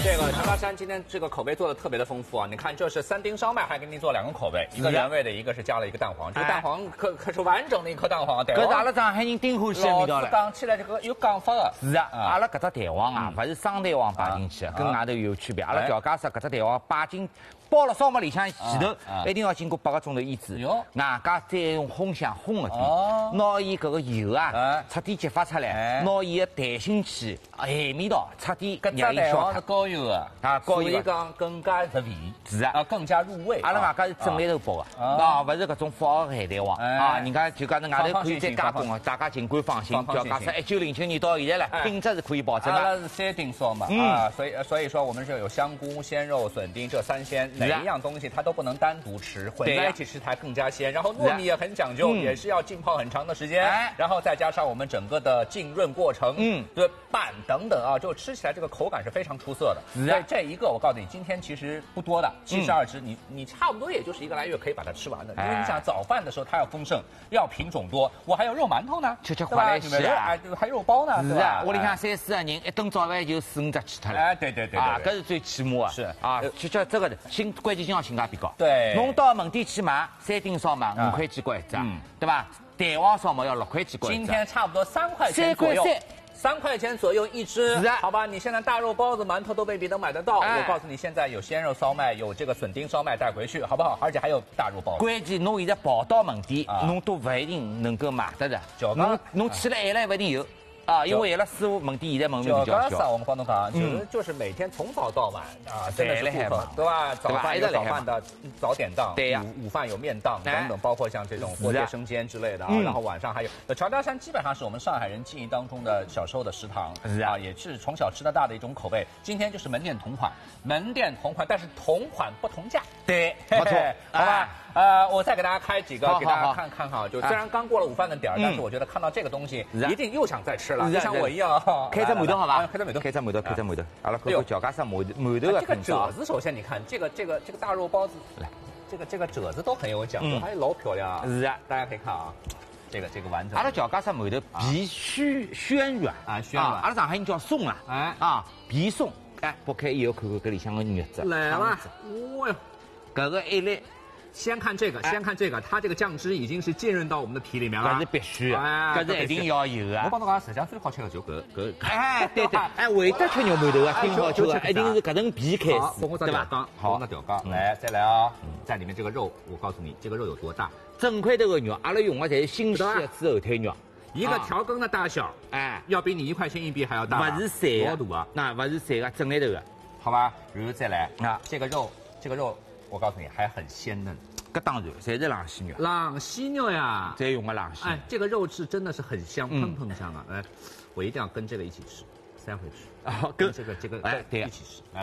这个长沙山今天这个口味做的特别的丰富啊！你看，这是3丁烧麦，还给你做2个口味，一个原味的，一个是加了一个蛋黄。这个蛋黄可是完整的一颗蛋黄，对。 搿是阿拉上海人顶欢喜的味道了。 讲起来这个有讲法的。 是啊，阿拉搿只蛋黄啊，勿是生蛋黄摆进去，跟外头有区别。阿拉调解说搿只蛋黄摆进包了烧麦里向前头，一定要经过8个钟头腌制，外加再用烘箱烘了点，拿伊搿个油啊彻底激发出来，拿伊的弹性气、咸味道彻底让伊消脱。 高油的啊，高油讲更加入味， 是啊， 更加入味。 阿拉外加是正粒头包的，啊，勿是搿种复合咸蛋黄啊，人家就讲是外头可以再加工的，大家尽管放心。调解说1907年到现在了，品质是可以保证的。 阿拉是3丁烧嘛，啊，所以说我们是有香菇、鲜肉、笋丁这3鲜。每一样东西它都不能单独吃，混在一起吃才更加鲜。然后糯米也很讲究，也是要浸泡很长的时间，然后再加上我们整个的浸润过程，对拌等等啊，就吃起来这个口感是非常出色的。所以这一个我告诉你，今天其实不多的，72只，你差不多也就是1个来月可以把它吃完的。因为你想早饭的时候它要丰盛，要品种多，我还有肉馒头呢， 吃回来是啊，还肉包呢，对吧？ 屋里向3、4个人，一顿早饭就4、5只去脱了。 哎，对， 啊，搿是最起码的。是啊，就叫这个关键性要性价比高。 对， 侬到门店去买3丁烧麦5块几角一只，对吧？蛋黄烧麦要6块几角一只。 今天差不多3块钱左右。3块钱左右1只， 是啊， 好吧？你现在大肉包子、馒头都未必能买得到。我告诉你，现在有鲜肉烧麦，有这个笋丁烧麦带回去，好不好？而且还有大肉包子。 关键侬现在跑到门店，侬都不一定能够买得着。侬去了晚了也不一定有。啊，因为伊拉师傅门店现在门面比较小。 我们广东讲，就是每天从早到晚啊，真的是顾客，对吧？早饭有早饭的早点档，对呀，午饭有面档等等，包括像这种活蟹生煎之类的啊。然后晚上还有长沙山，基本上是我们上海人记忆当中的小时候的食堂啊，也是从小吃到大的一种口味。今天就是门店同款，但是同款不同价。对，没错，好吧。我再给大家开几个，给大家看看哈。就虽然刚过了午饭的点儿，但是我觉得看到这个东西，一定又想再吃了，就像我一样。 开只馒头好吧？ 开只馒头。 阿拉看看调解说馒头的这个褶子，首先你看这个大肉包子，来，这个褶子都很有讲究，还老漂亮啊。 是啊， 大家可以看啊，这个完整。 阿拉调解说馒头皮暄软啊，暄软。阿拉上海人叫松啊，皮松。哎，剥开以后看看搿里向个肉质。 来了，哦哟，搿个一粒。先看这个，它这个酱汁已经是浸润到我们的皮里面了， 搿是必须的，搿是一定要有啊。 我帮侬讲，实际上最好吃的就搿， 哎，对，哎，会得吃肉馒头啊，挺好吃的，一定是搿层皮开始，对吧？ 好，那调缸，来，再来啊，在里面这个肉，我告诉你，这个肉有多大？ 整块头的肉，阿拉用的侪是新鲜的猪后腿肉， 一个调羹的大小，哎，要比你1块钱硬币还要大， 不是散多大啊？ 那不是散个，整块头的， 好吧？然后再来啊，这个肉。我告诉你，还很鲜嫩， 搿当然，侪是狼息肉。 狼息肉呀， 再用个狼息。哎， 这个肉质真的是很香，喷香啊！哎，我一定要跟这个一起吃，塞回去。啊，跟这个哎，对，一起吃。来，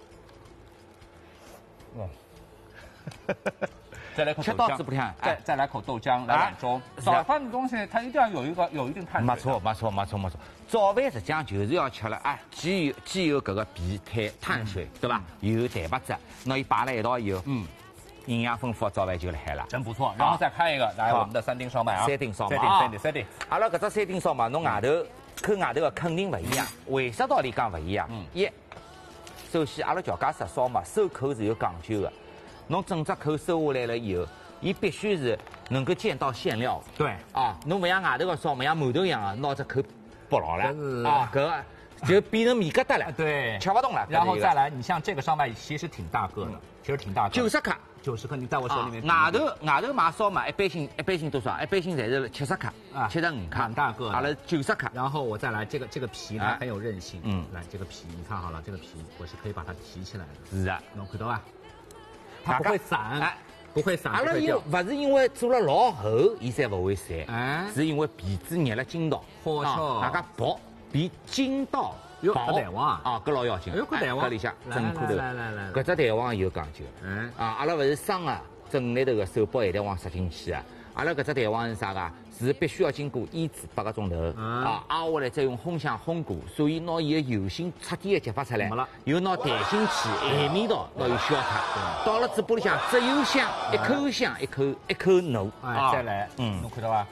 再来口豆浆，再来口豆浆，来碗粥。早饭的东西它一定要有一定碳水。 没错。早饭实际上就是要吃了，哎，既有搿个皮碳水，对吧？又有蛋白质，那伊摆了一道以后，营养丰富，早饭就来海了， 真不错。然后再开一个，来我们的3丁烧麦啊，3丁。 阿拉搿只3丁烧麦，侬外头的肯定不一样，为啥道理讲不一样？首先阿拉调解说烧麦收口是有讲究的。侬整只口收下来了以后，伊必须是能够见到馅料。 对啊，侬不像外头个烧麦，像馒头一样啊，拿只口剥牢了啊，搿就变成米疙瘩了。对，吃不动了。 然后再来，你像这个烧麦其实挺大个的 ，90克 ，90克，你在我手里面。 外头买烧麦一般性多少？一般性侪是70克啊，75克， 很大个。 阿拉90克。 然后我再来这个皮，它很有韧性。来这个皮，你看好了，这个皮我是可以把它提起来的。 是啊， 能看到吧？它不会散，不会散。 阿拉不是因为做了老厚，伊才不会散，是因为皮子捏了筋道， 好巧， 大家薄比筋道薄。 蛋黄啊，搿老要紧。搿里向整颗头，搿只蛋黄有讲究。阿拉勿是生啊，整里头个手剥咸蛋黄塞进去啊。阿拉搿只蛋黄是啥个？是必须要经过腌制8个钟头熬下来再用烘箱烘过，所以拿伊的油性彻底的激发出来，又拿弹性气、咸味道拿伊消脱。到了嘴巴里向只有香，一口香，一口浓。 再来，侬看到伐？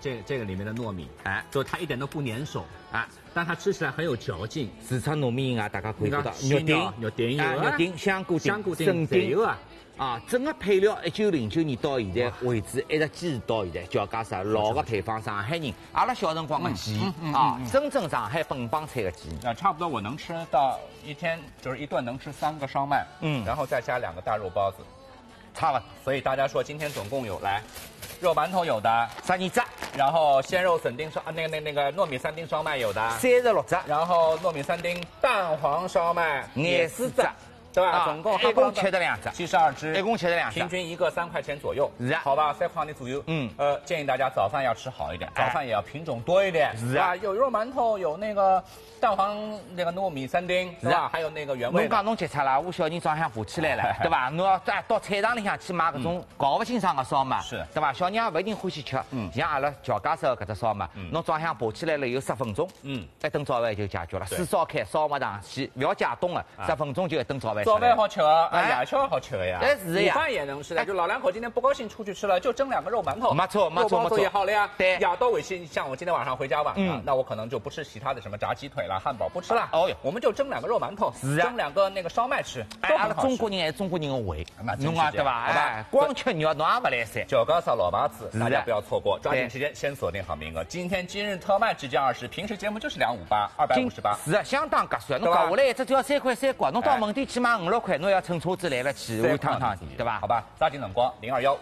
这个里面的糯米，哎，就它一点都不粘手啊，但它吃起来很有嚼劲。 市场糯米啊，大家可以看到， 肉丁、 肉丁、香菇丁、 生丁啊，整个配料1909年到现在为止，一直坚持到现在。乔家山老个配方，上海人，阿拉小辰光的鸡啊，真正上海本帮菜的鸡。 差不多我能吃到一天就是一顿能吃3个烧麦，然后再加2个大肉包子， 差不多。 所以大家说今天总共有来。肉馒头有的 32只， 然后鲜肉笋丁烧那个糯米3丁烧麦有的 36只， 然后糯米3丁蛋黄烧麦 24只， 对吧？总共一共吃的2只 ，72只， 一共吃的2只， 平均一个3块钱左右， 是啊， 好吧，3块钱左右。建议大家早饭要吃好一点，早饭也要品种多一点，是吧？有肉馒头，有那个蛋黄那个糯米3丁，是吧？还有那个原味。 侬讲侬急出了，我小人早上爬起来了，对吧？侬要到菜场里向去买搿种搞不清爽的烧麦， 是， 对吧？小人也不一定欢喜吃，像阿拉乔家烧搿只烧麦，侬早上爬起来了有10分钟，一顿早饭就解决了，水烧开，烧没上去，不要解冻了，10分钟就一顿早饭。 早饭好吃啊，夜宵好吃的呀， 是呀， 午饭也能吃的。就老两口今天不高兴出去吃了，就蒸2个肉馒头， 没错， 肉包子也好了呀。 对， 夜到尾期，像我今天晚上回家晚上，那我可能就不吃其他的什么炸鸡腿啦、汉堡不吃了。哦哟，我们就蒸2个肉馒头，蒸2个那个烧麦吃。 阿拉中国人还是中国人的胃， 侬啊对吧？好吧，光吃肉侬也不来塞。 乔家烧老麻子，大家不要错过，抓紧时间先锁定好名额。今天今日特卖只价20，平时节目就是258，258。 是啊，相当合算。侬搞下来一只就要3块3角，侬到门店去买5、6块，侬要乘车子来了去，会趟的，对吧？ 好吧，抓紧辰光，021-511-9900。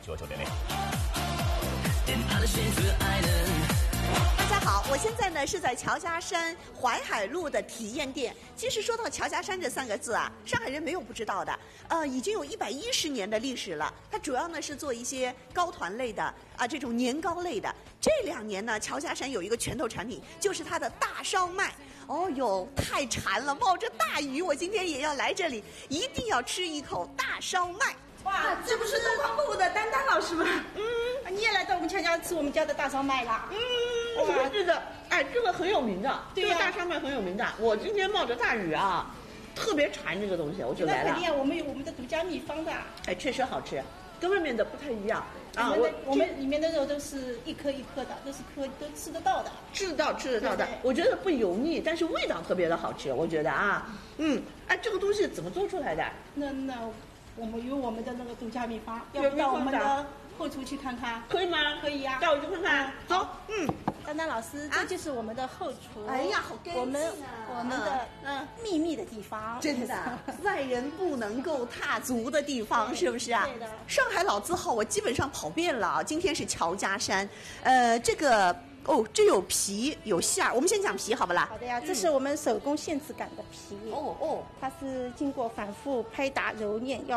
大家好，我现在呢是在乔家山淮海路的体验店。其实说到乔家山这3个字啊，上海人没有不知道的。已经有110年的历史了。它主要呢是做一些糕团类的这种年糕类的。这2年呢，乔家山有一个拳头产品，就是它的大烧麦。哦哟，太馋了！冒着大雨，我今天也要来这里，一定要吃一口大烧麦。 哇，这不是东方布的丹丹老师吗？你也来到我们乔家吃我们家的大烧麦啦？ 是的，哎，这个很有名的， 对呀， 这个大烧麦很有名的。我今天冒着大雨啊，特别馋这个东西，我就来了。 那肯定啊，我们有我们的独家秘方的。 哎，确实好吃，跟外面的不太一样啊。我们里面的肉都是一颗一颗的，都吃得到的。 吃得到的。我觉得不油腻，但是味道特别的好吃，我觉得啊。哎，这个东西怎么做出来的？ 那我们有我们的那个独家秘方，要不到我们的后厨去看看？ 可以吗？ 可以呀， 带我去看看。走。 丹丹老师，这就是我们的后厨。 哎呀，好干净啊！ 我们的秘密的地方， 真的，外人不能够踏足的地方，是不是啊？ 对的。 上海老字号我基本上跑遍了啊。今天是乔家山，这个。这有皮有馅儿，我们先讲皮好不啦？ 好的呀，这是我们手工现制擀的皮。它是经过反复拍打揉捻，要